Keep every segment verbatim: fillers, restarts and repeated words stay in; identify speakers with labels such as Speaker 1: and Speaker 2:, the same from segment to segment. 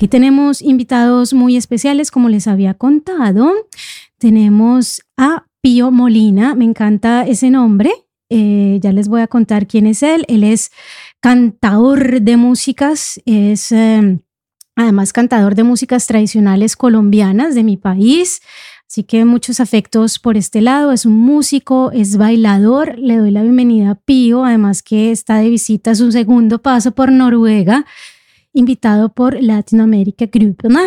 Speaker 1: aquí tenemos invitados muy especiales, como les había contado. Tenemos a Pío Molina, me encanta ese nombre. Eh, ya les voy a contar quién es él. Él es cantador de músicas, es eh, además cantador de músicas tradicionales colombianas de mi país. Así que muchos afectos por este lado. Es un músico, es bailador. Le doy la bienvenida a Pío, además que está de visita, su segundo paso por Noruega, invitado por Latinoamérica Group, ¿no?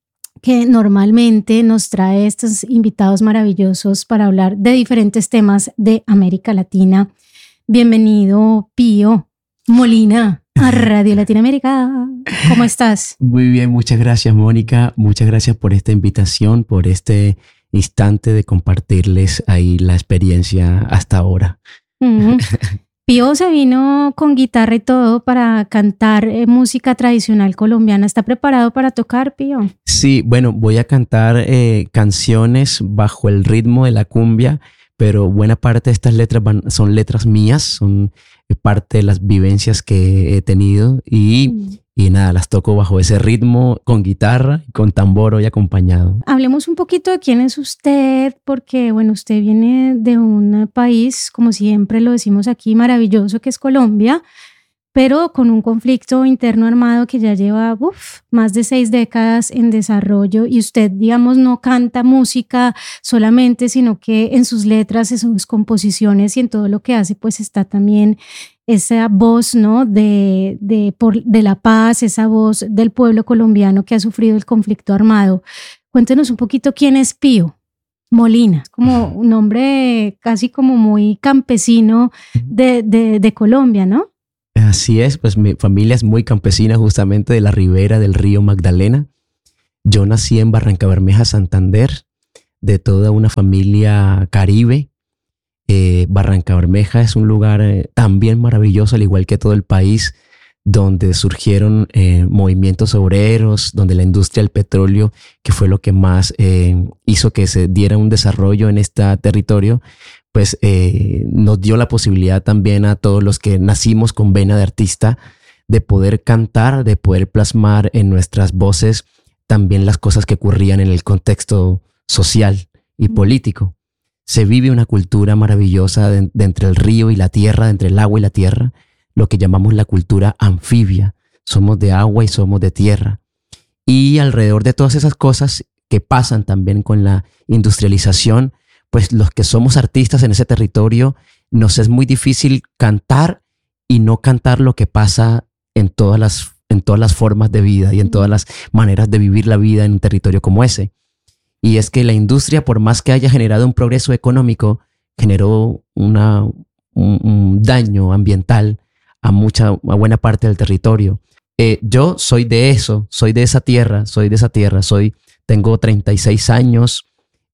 Speaker 1: Que normalmente nos trae estos invitados maravillosos para hablar de diferentes temas de América Latina. Bienvenido, Pío Molina, a Radio Latinoamérica. ¿Cómo estás?
Speaker 2: Muy bien, muchas gracias, Mónica. Muchas gracias por esta invitación, por este instante de compartirles ahí la experiencia hasta ahora.
Speaker 1: Mm. Pío se vino con guitarra y todo para cantar eh, música tradicional colombiana. ¿Está preparado para tocar, Pío?
Speaker 2: Sí, bueno, voy a cantar eh, canciones bajo el ritmo de la cumbia, pero buena parte de estas letras van, son letras mías, son parte de las vivencias que he tenido y, mm. y nada, las toco bajo ese ritmo con guitarra y con tambor hoy acompañado.
Speaker 1: Hablemos un poquito de quién es usted, porque bueno, usted viene de un país, como siempre lo decimos aquí, maravilloso, que es Colombia, pero con un conflicto interno armado que ya lleva uf, más de seis décadas en desarrollo, y usted, digamos, no canta música solamente, sino que en sus letras, en sus composiciones y en todo lo que hace, pues está también esa voz, ¿no? de, de, por, de la paz, esa voz del pueblo colombiano que ha sufrido el conflicto armado. Cuéntenos un poquito quién es Pío Molina, como un nombre casi como muy campesino de, de, de Colombia, ¿no?
Speaker 2: Así es, pues mi familia es muy campesina, justamente de la ribera del río Magdalena. Yo nací en Barrancabermeja, Santander, de toda una familia caribe. Eh, Barrancabermeja es un lugar eh, también maravilloso, al igual que todo el país, donde surgieron eh, movimientos obreros, donde la industria del petróleo, que fue lo que más eh, hizo que se diera un desarrollo en este territorio, pues eh, nos dio la posibilidad también a todos los que nacimos con vena de artista de poder cantar, de poder plasmar en nuestras voces también las cosas que ocurrían en el contexto social y político. Se vive una cultura maravillosa de, de entre el río y la tierra, de entre el agua y la tierra, lo que llamamos la cultura anfibia. Somos de agua y somos de tierra. Y alrededor de todas esas cosas que pasan también con la industrialización, pues los que somos artistas en ese territorio, nos es muy difícil cantar y no cantar lo que pasa en todas las, en todas las formas de vida y en todas las maneras de vivir la vida en un territorio como ese. Y es que la industria, por más que haya generado un progreso económico, generó una, un, un daño ambiental a mucha, a buena parte del territorio. Eh, yo soy de eso, soy de esa tierra, soy de esa tierra, soy, tengo treinta y seis años.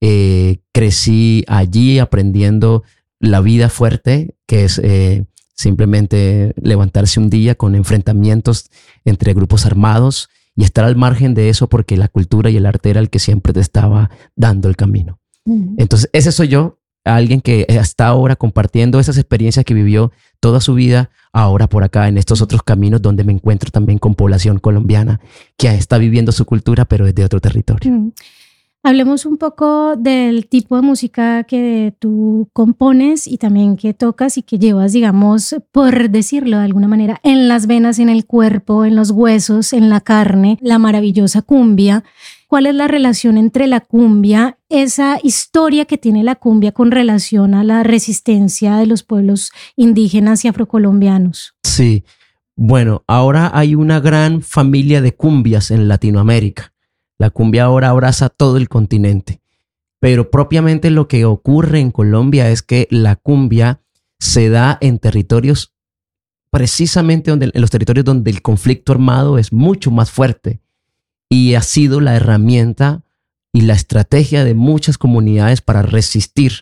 Speaker 2: Eh, crecí allí aprendiendo la vida fuerte, que es eh, simplemente levantarse un día con enfrentamientos entre grupos armados y estar al margen de eso porque la cultura y el arte era el que siempre te estaba dando el camino. Uh-huh. Entonces ese soy yo, alguien que está ahora compartiendo esas experiencias que vivió toda su vida, ahora por acá en estos otros caminos donde me encuentro también con población colombiana que está viviendo su cultura pero desde otro territorio. Uh-huh.
Speaker 1: Hablemos un poco del tipo de música que tú compones y también que tocas y que llevas, digamos, por decirlo de alguna manera, en las venas, en el cuerpo, en los huesos, en la carne, la maravillosa cumbia. ¿Cuál es la relación entre la cumbia, esa historia que tiene la cumbia con relación a la resistencia de los pueblos indígenas y afrocolombianos?
Speaker 2: Sí, bueno, ahora hay una gran familia de cumbias en Latinoamérica. La cumbia ahora abraza todo el continente, pero propiamente lo que ocurre en Colombia es que la cumbia se da en territorios, precisamente donde, en los territorios donde el conflicto armado es mucho más fuerte y ha sido la herramienta y la estrategia de muchas comunidades para resistir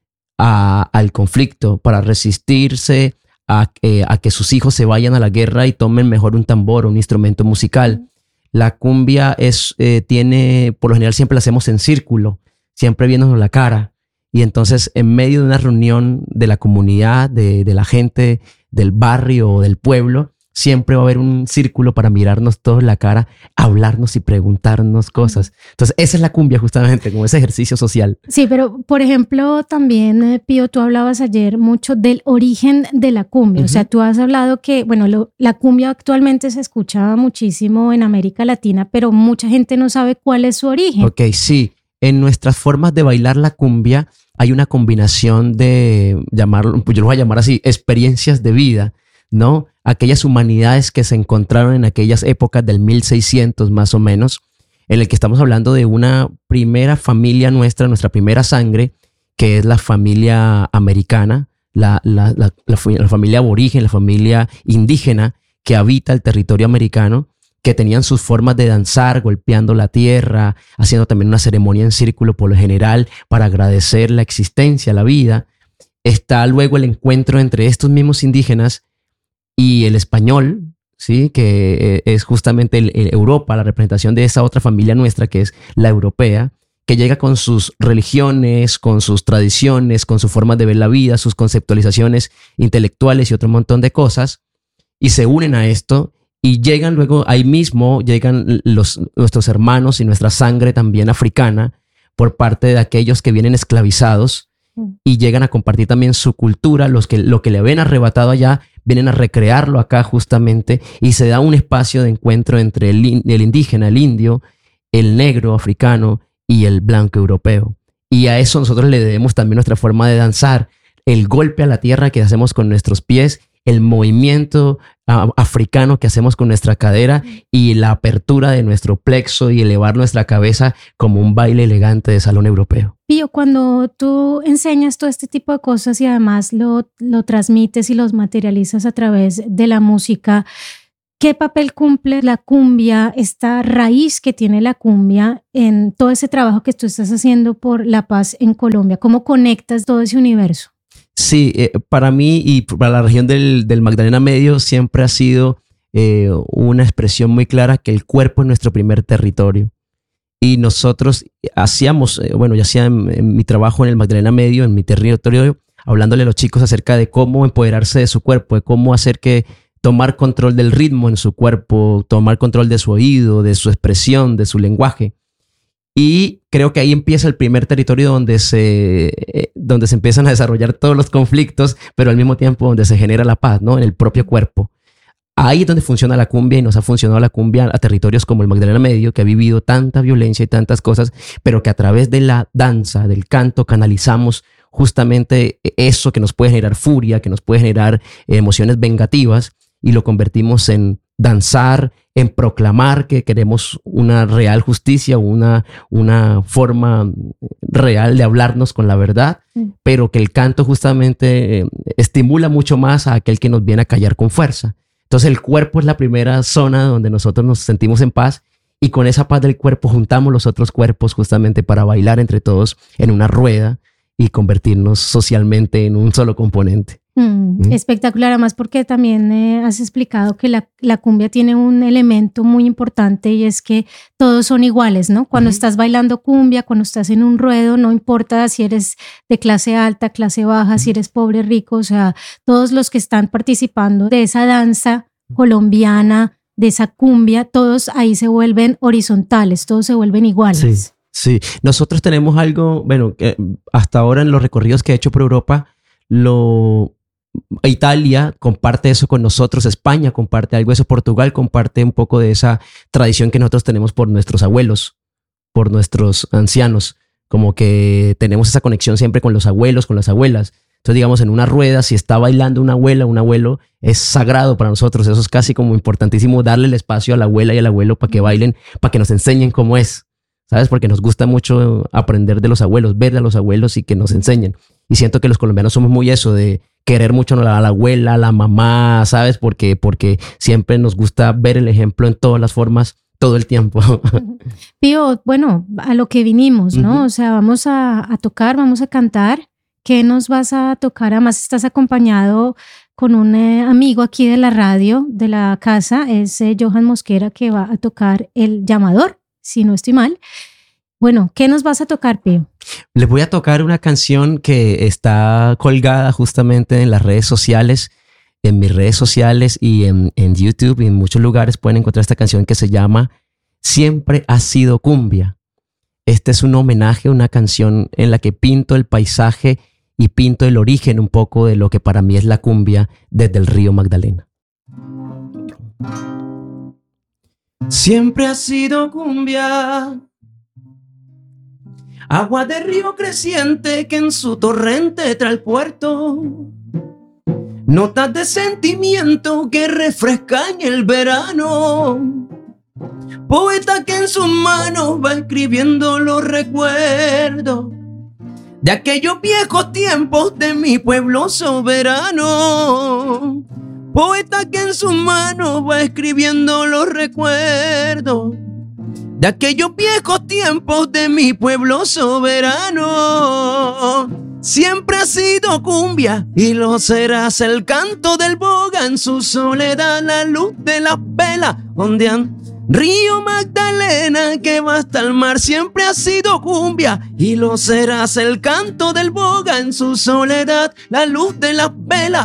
Speaker 2: a, al conflicto, para resistirse a, eh, a que sus hijos se vayan a la guerra y tomen mejor un tambor o un instrumento musical. La cumbia es, eh, tiene, por lo general siempre la hacemos en círculo, siempre viéndonos la cara. Y entonces en medio de una reunión de la comunidad, de, de la gente del barrio o del pueblo, siempre va a haber un círculo para mirarnos todos en la cara, hablarnos y preguntarnos cosas. Entonces, esa es la cumbia justamente, como ese ejercicio social.
Speaker 1: Sí, pero por ejemplo, también, eh, Pío, tú hablabas ayer mucho del origen de la cumbia. Uh-huh. O sea, tú has hablado que, bueno, lo, la cumbia actualmente se escucha muchísimo en América Latina, pero mucha gente no sabe cuál es su origen.
Speaker 2: Ok, sí. En nuestras formas de bailar la cumbia hay una combinación de, llamarlo, pues yo lo voy a llamar así, experiencias de vida, ¿no? Aquellas humanidades que se encontraron en aquellas épocas del mil seiscientos más o menos, en el que estamos hablando de una primera familia nuestra, nuestra primera sangre, que es la familia americana, la, la, la, la, la familia aborigen, la familia indígena que habita el territorio americano, que tenían sus formas de danzar, golpeando la tierra, haciendo también una ceremonia en círculo por lo general para agradecer la existencia, la vida. Está luego el encuentro entre estos mismos indígenas y el español, ¿sí? Que es justamente el, el Europa, la representación de esa otra familia nuestra que es la europea, que llega con sus religiones, con sus tradiciones, con su forma de ver la vida, sus conceptualizaciones intelectuales y otro montón de cosas, y se unen a esto y llegan luego, ahí mismo llegan los, nuestros hermanos y nuestra sangre también africana por parte de aquellos que vienen esclavizados y llegan a compartir también su cultura, los que, lo que le habían arrebatado allá, vienen a recrearlo acá justamente y se da un espacio de encuentro entre el, el indígena, el indio, el negro africano y el blanco europeo. Y a eso nosotros le debemos también nuestra forma de danzar, el golpe a la tierra que hacemos con nuestros pies, el movimiento uh, africano que hacemos con nuestra cadera y la apertura de nuestro plexo y elevar nuestra cabeza como un baile elegante de salón europeo.
Speaker 1: Pío, cuando tú enseñas todo este tipo de cosas y además lo, lo transmites y los materializas a través de la música, ¿qué papel cumple la cumbia, esta raíz que tiene la cumbia en todo ese trabajo que tú estás haciendo por la paz en Colombia? ¿Cómo conectas todo ese universo?
Speaker 2: Sí, eh, para mí y para la región del, del Magdalena Medio siempre ha sido eh, una expresión muy clara que el cuerpo es nuestro primer territorio. Y nosotros hacíamos, eh, bueno, ya hacía en, en mi trabajo en el Magdalena Medio, en mi territorio, hablándole a los chicos acerca de cómo empoderarse de su cuerpo, de cómo hacer que tomar control del ritmo en su cuerpo, tomar control de su oído, de su expresión, de su lenguaje. Y creo que ahí empieza el primer territorio donde se, eh, donde se empiezan a desarrollar todos los conflictos, pero al mismo tiempo donde se genera la paz, ¿no? En el propio cuerpo. Ahí es donde funciona la cumbia y nos ha funcionado la cumbia a territorios como el Magdalena Medio, que ha vivido tanta violencia y tantas cosas, pero que a través de la danza, del canto, canalizamos justamente eso que nos puede generar furia, que nos puede generar eh, emociones vengativas y lo convertimos en danzar, en proclamar que queremos una real justicia, una, una forma real de hablarnos con la verdad, mm. pero que el canto justamente eh, estimula mucho más a aquel que nos viene a callar con fuerza. Entonces el cuerpo es la primera zona donde nosotros nos sentimos en paz y con esa paz del cuerpo juntamos los otros cuerpos justamente para bailar entre todos en una rueda y convertirnos socialmente en un solo componente.
Speaker 1: Mm, ¿Mm? Espectacular, además porque también eh, has explicado que la, la cumbia tiene un elemento muy importante y es que todos son iguales, ¿no? Cuando uh-huh. estás bailando cumbia, cuando estás en un ruedo, no importa si eres de clase alta, clase baja, uh-huh. si eres pobre, rico, o sea, todos los que están participando de esa danza colombiana, de esa cumbia, todos ahí se vuelven horizontales, todos se vuelven iguales.
Speaker 2: Sí. Sí, nosotros tenemos algo, bueno, que hasta ahora en los recorridos que he hecho por Europa, lo, Italia comparte eso con nosotros, España comparte algo de eso, Portugal comparte un poco de esa tradición que nosotros tenemos por nuestros abuelos, por nuestros ancianos, como que tenemos esa conexión siempre con los abuelos, con las abuelas. Entonces, digamos, en una rueda, si está bailando una abuela, un abuelo, es sagrado para nosotros. Eso es casi como importantísimo, darle el espacio a la abuela y al abuelo para que bailen, para que nos enseñen cómo es. ¿Sabes? Porque nos gusta mucho aprender de los abuelos, ver a los abuelos y que nos enseñen. Y siento que los colombianos somos muy eso de querer mucho a la abuela, a la mamá, ¿sabes? Porque, porque siempre nos gusta ver el ejemplo en todas las formas, todo el tiempo.
Speaker 1: Pío, bueno, a lo que vinimos, ¿no? Uh-huh. O sea, vamos a, a tocar, vamos a cantar. ¿Qué nos vas a tocar? Además, estás acompañado con un eh, amigo aquí de la radio, de la casa, es eh, Johan Mosquera, que va a tocar El Llamador, si no estoy mal. Bueno, ¿qué nos vas a tocar, Pío?
Speaker 2: Les voy a tocar una canción que está colgada justamente en las redes sociales. en mis redes sociales y en, en YouTube y en muchos lugares pueden encontrar esta canción que se llama Siempre ha sido cumbia. Este es un homenaje, una canción en la que pinto el paisaje y pinto el origen un poco de lo que para mí es la cumbia desde el río Magdalena. Siempre ha sido cumbia, agua de río creciente que en su torrente trae el puerto, notas de sentimiento que refrescan el verano, poeta que en sus manos va escribiendo los recuerdos de aquellos viejos tiempos de mi pueblo soberano. Poeta que en sus manos va escribiendo los recuerdos de aquellos viejos tiempos de mi pueblo soberano. Siempre ha sido cumbia y lo serás, el canto del boga en su soledad, la luz de las velas ondean río Magdalena que va hasta el mar. Siempre ha sido cumbia y lo serás, el canto del boga en su soledad, la luz de las velas